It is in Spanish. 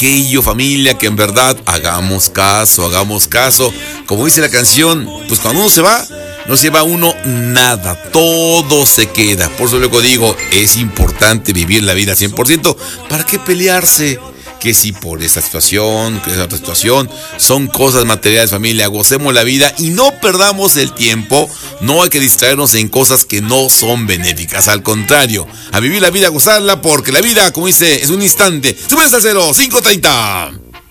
aquello, familia, que en verdad hagamos caso. Como dice la canción, pues cuando uno se va, no se va uno nada, todo se queda. Por eso luego digo, es importante vivir la vida 100%. ¿Para qué pelearse? Que si por esta situación, que esa otra situación, son cosas materiales, familia. Gocemos la vida y no perdamos el tiempo. No hay que distraernos en cosas que no son benéficas. Al contrario, a vivir la vida, a gozarla, porque la vida, como dice, es un instante. ¡Súbete al cielo! 5:30.